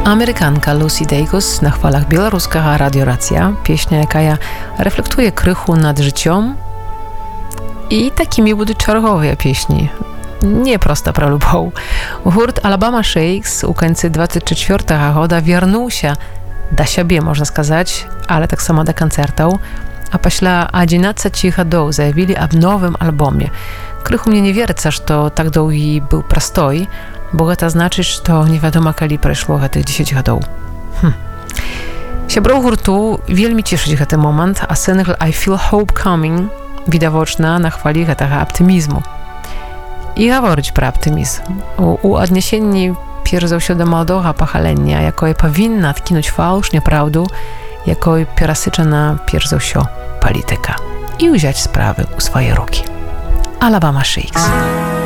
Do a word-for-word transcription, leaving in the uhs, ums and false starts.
Amerykanka Lucy Dacus na chwalach białoruska Radio Racja, pieśnia, jaka ja reflektuje krychu nad życiem i takimi budy czergowe pieśni. Nie prosta pralubą. Hurt Alabama Shakes u końca dwudziestego czwartego года wiernuł się do siebie, można сказать, ale tak samo do koncertów, a пасля одиннадцати годов заявили об новым альбоме. Krychu mnie nie wierca, że tak długi był prosтой, bo to znaczy, że nie wiadomo, kiedy przeszło tych dziesięć годов. Hm. Siabrą hurtu wielmi cieszyć ten moment, a single I Feel Hope Coming widoczna na chwali tego optymizmu. I говорить про optymizm. U, u odniesieni pierzą się do młodego pokolenia, jakoje powinna odkinąć fałsz, nieprawdu, jakoje przerasyczona pierzą się polityka i wziąć sprawy u swoje ruki. Alabama Shakes.